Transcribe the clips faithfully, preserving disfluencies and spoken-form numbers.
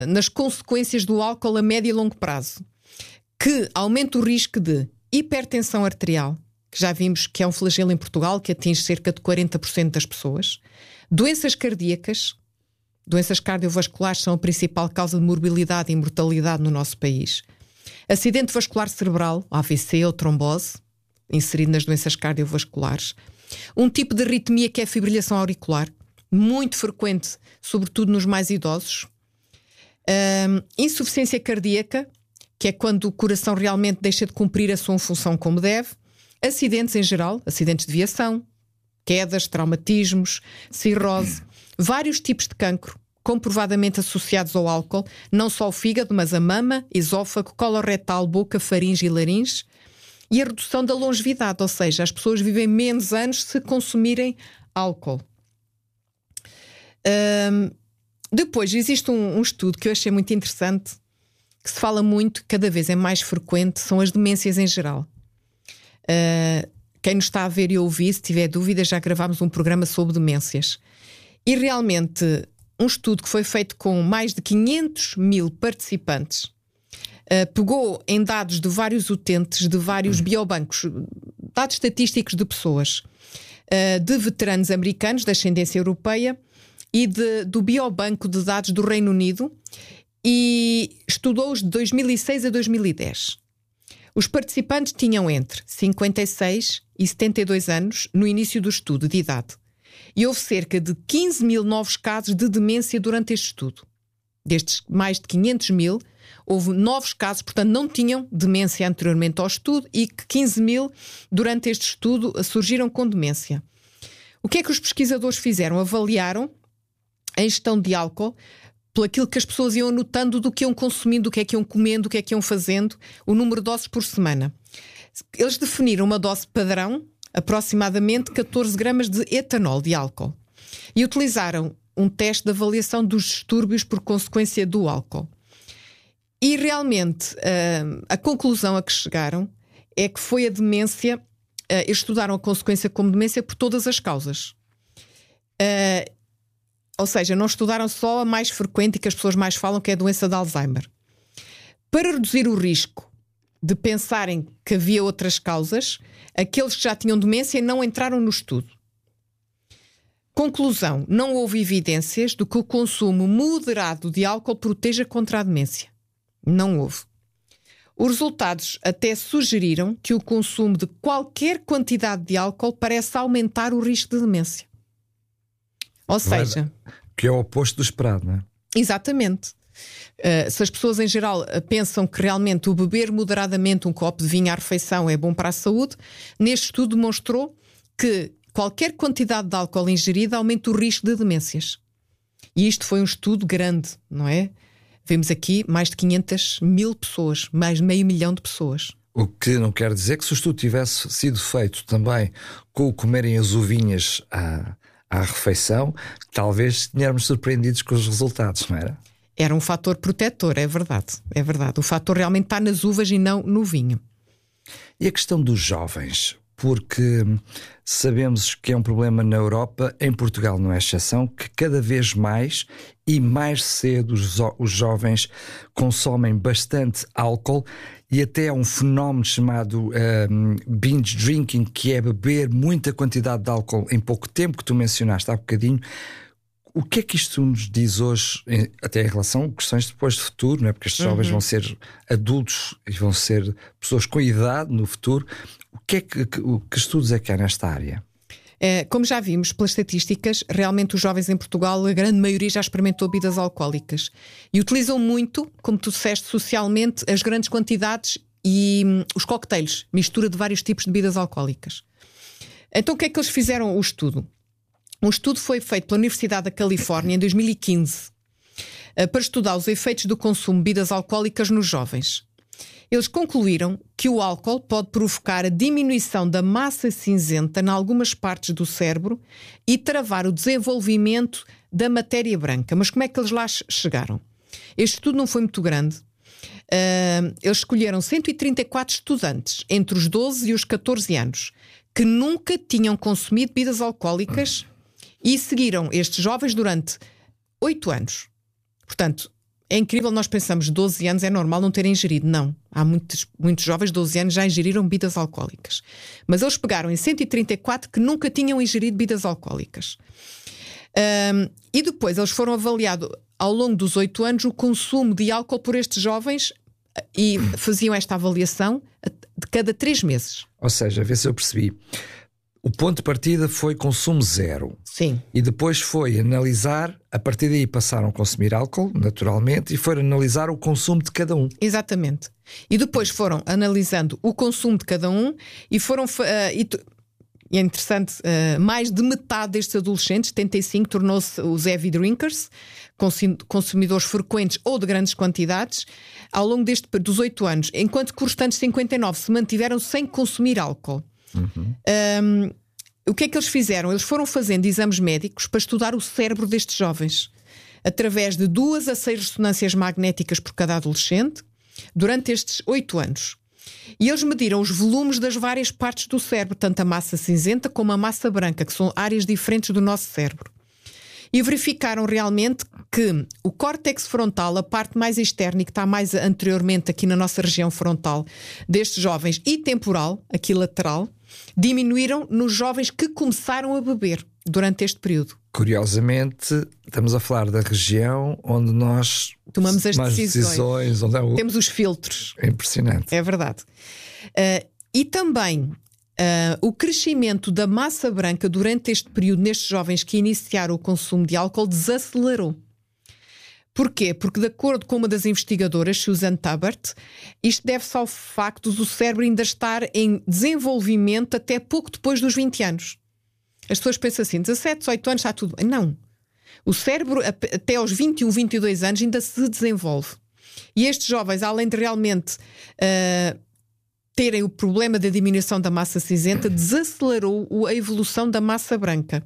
nas consequências do álcool a médio e longo prazo, que aumenta o risco de hipertensão arterial, que já vimos que é um flagelo em Portugal, que atinge cerca de quarenta por cento das pessoas, doenças cardíacas, doenças cardiovasculares são a principal causa de morbilidade e mortalidade no nosso país, acidente vascular cerebral, A V C ou trombose, inserido nas doenças cardiovasculares, um tipo de arritmia que é a fibrilação auricular, muito frequente, sobretudo nos mais idosos, um, insuficiência cardíaca, que é quando o coração realmente deixa de cumprir a sua função como deve, acidentes em geral, acidentes de viação, quedas, traumatismos, cirrose, vários tipos de cancro, comprovadamente associados ao álcool, não só o fígado, mas a mama, esófago, coloretal, boca, faringe e laringe, e a redução da longevidade, ou seja, as pessoas vivem menos anos se consumirem álcool. Um, depois, existe um, um estudo que eu achei muito interessante, que se fala muito, cada vez é mais frequente, são as demências em geral. Uh, quem nos está a ver e ouvir, se tiver dúvidas, já gravámos um programa sobre demências. E realmente, um estudo que foi feito com mais de quinhentos mil participantes, uh, pegou em dados de vários utentes, de vários biobancos, dados estatísticos de pessoas, uh, de veteranos americanos, de ascendência europeia, e de, do biobanco de dados do Reino Unido, e estudou-os de dois mil e seis a dois mil e dez. Os participantes tinham entre cinquenta e seis e setenta e dois anos no início do estudo de idade. E houve cerca de quinze mil novos casos de demência durante este estudo. Destes mais de quinhentos mil, houve novos casos, portanto não tinham demência anteriormente ao estudo, e que quinze mil durante este estudo surgiram com demência. O que é que os pesquisadores fizeram? Avaliaram a ingestão de álcool pelo aquilo que as pessoas iam anotando do que iam consumindo, do que é que iam comendo, do que é que iam fazendo, o número de doses por semana. Eles definiram uma dose padrão, aproximadamente catorze gramas de etanol de álcool, e utilizaram um teste de avaliação dos distúrbios por consequência do álcool. E realmente a conclusão a que chegaram é que foi a demência. Eles estudaram a consequência como demência por todas as causas. Ou seja, não estudaram só a mais frequente e que as pessoas mais falam, que é a doença de Alzheimer. Para reduzir o risco de pensarem que havia outras causas, aqueles que já tinham demência não entraram no estudo. Conclusão: não houve evidências de que o consumo moderado de álcool proteja contra a demência. Não houve. Os resultados até sugeriram que o consumo de qualquer quantidade de álcool parece aumentar o risco de demência. Ou seja... Que é o oposto do esperado, não é? Exatamente. Uh, se as pessoas em geral uh, pensam que realmente o beber moderadamente um copo de vinho à refeição é bom para a saúde, neste estudo demonstrou que qualquer quantidade de álcool ingerida aumenta o risco de demências. E isto foi um estudo grande, não é? Vemos aqui mais de quinhentas mil pessoas, mais de meio milhão de pessoas. O que não quer dizer que se o estudo tivesse sido feito também com o comerem as uvinhas à... à refeição, talvez tenhamos surpreendidos com os resultados, não era? Era um fator protetor, é verdade, é verdade. O fator realmente está nas uvas e não no vinho. E a questão dos jovens, porque sabemos que é um problema na Europa, em Portugal não é exceção, que cada vez mais e mais cedo os, os jovens consomem bastante álcool, e até há um fenómeno chamado um, binge drinking, que é beber muita quantidade de álcool em pouco tempo, que tu mencionaste há bocadinho. O que é que isto nos diz hoje, até em relação a questões depois de futuro, não é? Porque estes jovens uhum. vão ser adultos e vão ser pessoas com idade no futuro. O que é que, que, que estudos é que há nesta área? É, como já vimos pelas estatísticas, realmente os jovens em Portugal, a grande maioria já experimentou bebidas alcoólicas e utilizam muito, como tu disseste, socialmente, as grandes quantidades e hum, os cocktails, mistura de vários tipos de bebidas alcoólicas. Então o que é que eles fizeram o estudo? Um estudo foi feito pela Universidade da Califórnia em dois mil e quinze para estudar os efeitos do consumo de bebidas alcoólicas nos jovens. Eles concluíram que o álcool pode provocar a diminuição da massa cinzenta em algumas partes do cérebro e travar o desenvolvimento da matéria branca. Mas como é que eles lá chegaram? Este estudo não foi muito grande. Uh, eles escolheram cento e trinta e quatro estudantes entre os doze e os catorze anos que nunca tinham consumido bebidas alcoólicas e seguiram estes jovens durante oito anos. Portanto, é incrível, nós pensamos doze anos é normal não terem ingerido. Não, há muitos, muitos jovens de doze anos já ingeriram bebidas alcoólicas. Mas eles pegaram em cento e trinta e quatro que nunca tinham ingerido bebidas alcoólicas. Um, e depois eles foram avaliados ao longo dos oito anos o consumo de álcool por estes jovens e faziam esta avaliação de cada três meses. Ou seja, a ver se eu percebi. O ponto de partida foi consumo zero. Sim. E depois foi analisar, a partir daí passaram a consumir álcool, naturalmente, e foram analisar o consumo de cada um. Exatamente. E depois foram analisando o consumo de cada um e foram... Uh, e, e é interessante, uh, mais de metade destes adolescentes, setenta e cinco, tornou-se os heavy drinkers, consumidores frequentes ou de grandes quantidades, ao longo deste, dos oito anos, enquanto que os restantes cinquenta e nove se mantiveram sem consumir álcool. Uhum. Um, o que é que eles fizeram? Eles foram fazendo exames médicos para estudar o cérebro destes jovens através de duas a seis ressonâncias magnéticas por cada adolescente durante estes oito anos. E eles mediram os volumes das várias partes do cérebro, tanto a massa cinzenta como a massa branca, que são áreas diferentes do nosso cérebro. E verificaram realmente que o córtex frontal, a parte mais externa e que está mais anteriormente aqui na nossa região frontal destes jovens, e temporal, aqui lateral, diminuíram nos jovens que começaram a beber durante este período. Curiosamente, estamos a falar da região onde nós tomamos as decisões, decisões onde é o... temos os filtros. É impressionante. É verdade. Uh, e também uh, o crescimento da massa branca durante este período, nestes jovens que iniciaram o consumo de álcool, desacelerou. Porquê? Porque, de acordo com uma das investigadoras, Susan Tabert, isto deve-se ao facto do cérebro ainda estar em desenvolvimento até pouco depois dos vinte anos. As pessoas pensam assim, dezassete, dezoito anos está tudo bem. Não. O cérebro, até aos vinte e um, vinte e dois anos, ainda se desenvolve. E estes jovens, além de realmente uh, terem o problema da diminuição da massa cinzenta, desacelerou a evolução da massa branca.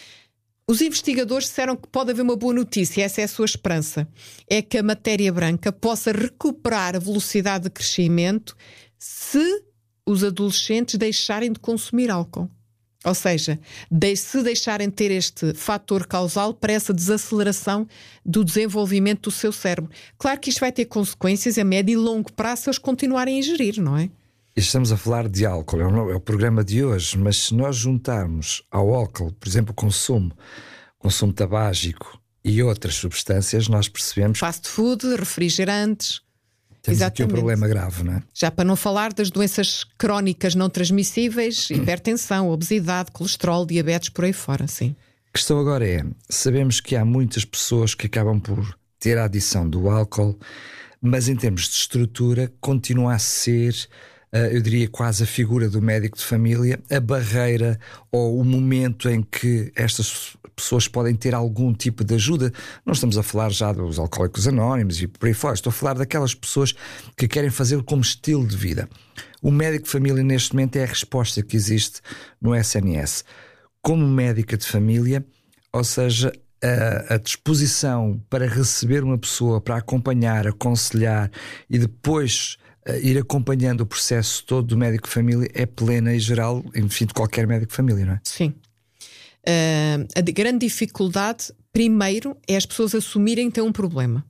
Os investigadores disseram que pode haver uma boa notícia, essa é a sua esperança, é que a matéria branca possa recuperar a velocidade de crescimento se os adolescentes deixarem de consumir álcool. Ou seja, de, se deixarem de ter este fator causal para essa desaceleração do desenvolvimento do seu cérebro. Claro que isto vai ter consequências a médio e longo prazo se eles continuarem a ingerir, não é? Estamos a falar de álcool, é o, é o programa de hoje, mas se nós juntarmos ao álcool, por exemplo, o consumo, consumo tabágico e outras substâncias, nós percebemos... Fast food, refrigerantes... Temos Exatamente. Aqui um problema grave, não é? Já para não falar das doenças crónicas não transmissíveis, hipertensão, obesidade, colesterol, diabetes, por aí fora, sim. A questão agora é, sabemos que há muitas pessoas que acabam por ter a adição do álcool, mas em termos de estrutura continua a ser, eu diria quase a figura do médico de família, a barreira ou o momento em que estas pessoas podem ter algum tipo de ajuda. Não estamos a falar já dos alcoólicos anónimos e por aí fora, estou a falar daquelas pessoas que querem fazer como estilo de vida. O médico de família neste momento é a resposta que existe no S N S. Como médica de família, ou seja, a, a disposição para receber uma pessoa, para acompanhar, aconselhar e depois uh, ir acompanhando o processo todo do médico de família é plena e geral, enfim, de qualquer médico de família, não é? Sim. Uh, a grande dificuldade, primeiro, é as pessoas assumirem que têm um problema.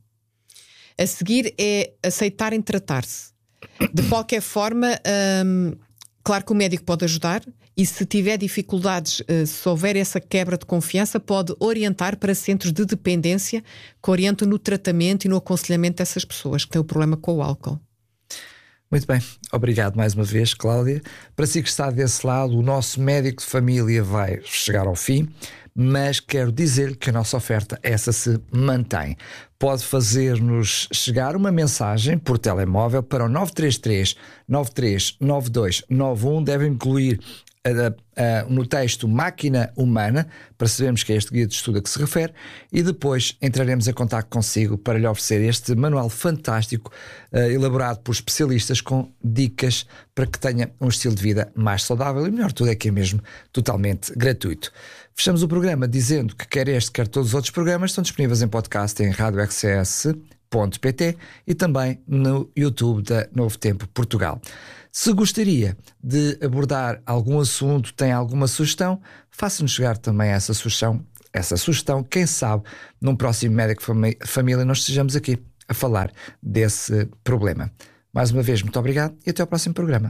A seguir é aceitarem tratar-se. De qualquer forma, um, claro que o médico pode ajudar e se tiver dificuldades, uh, se houver essa quebra de confiança, pode orientar para centros de dependência que orientam no tratamento e no aconselhamento dessas pessoas que têm o problema com o álcool. Muito bem, obrigado mais uma vez, Cláudia. Para si que está desse lado, o nosso médico de família vai chegar ao fim, mas quero dizer-lhe que a nossa oferta, essa se mantém. Pode fazer-nos chegar uma mensagem por telemóvel para o nove três três, nove três nove dois nove um, deve incluir Uh, uh, no texto Máquina Humana, para sabermos que é este guia de estudo a que se refere, e depois entraremos em contato consigo para lhe oferecer este manual fantástico, uh, elaborado por especialistas com dicas para que tenha um estilo de vida mais saudável e, melhor tudo, é que é mesmo totalmente gratuito. Fechamos o programa dizendo que quer este, quer todos os outros programas estão disponíveis em podcast em rádio r c s ponto p t e também no YouTube da Novo Tempo Portugal. Se gostaria de abordar algum assunto, tem alguma sugestão, faça-nos chegar também essa sugestão, essa sugestão, quem sabe num próximo Médico de Família nós estejamos aqui. a falar desse problema. Mais uma vez, muito obrigado e até ao próximo programa.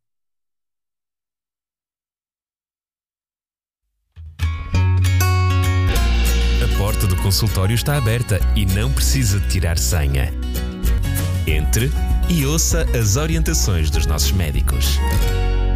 A porta do consultório está aberta e não precisa de tirar senha. Entre e ouça as orientações dos nossos médicos.